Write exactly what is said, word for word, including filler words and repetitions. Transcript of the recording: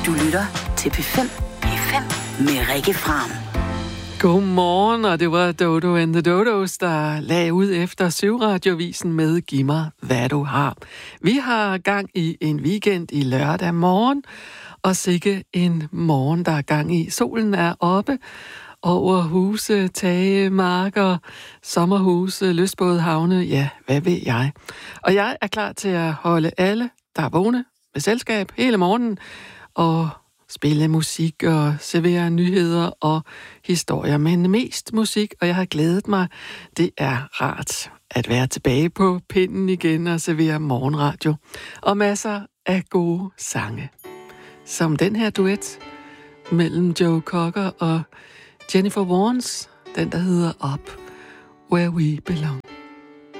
Du lytter til P fem. P fem med Rikke Fram. Godmorgen, og det var Dodo and the Dodos, der lagde ud efter Syvradioavisen med Giv mig, hvad du har. Vi har gang i en weekend i lørdag morgen, og sikke en morgen, der er gang i. Solen er oppe over huse, tage, marker, sommerhuse, lystbåde, havne, ja, hvad ved jeg. Og jeg er klar til at holde alle, der er vågne, med selskab hele morgenen, og spille musik og servere nyheder og historier, men mest musik, og jeg har glædet mig. Det er rart at være tilbage på pinden igen og servere morgenradio, og masser af gode sange. Som den her duet mellem Joe Cocker og Jennifer Warnes, den der hedder Up Where We Belong.